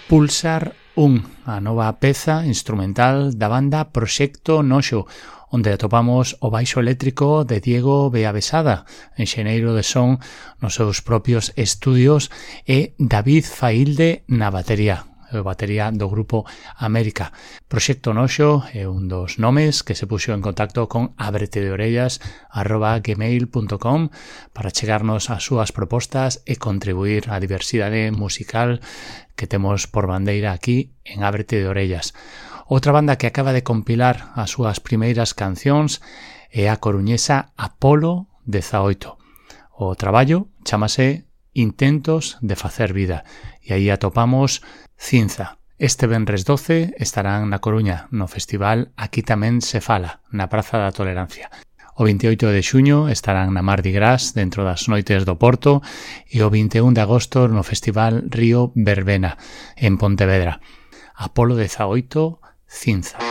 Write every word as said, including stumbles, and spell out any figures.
Pulsar un, a nova peza instrumental da banda Proxecto Noxo, onde atopamos o baixo eléctrico de Diego Beavesada, enxeñeiro de son nos seus propios estudios, e David Failde na batería, a batería do grupo América. Proxecto Noxo é un dos nomes que se puxo en contacto con abretedeorellas arroba gmail punto com para chegarnos as súas propostas e contribuir á diversidade musical que temos por bandeira aquí en Ábrete de Orellas. Outra banda que acaba de compilar as súas primeiras cancións é a coruñesa Apolo dezaoito. O traballo chamase Intentos de facer vida e aí atopamos Cinza. Este venres doce estarán na Coruña, no festival Aquí tamén se fala, na Praza da Tolerancia. O veintioito de xuño estarán na Mardi Gras, dentro das noites do Porto, e o vinte e un de agosto no festival Río Verbena, en Pontevedra. Apolo dezaoito, Cinza.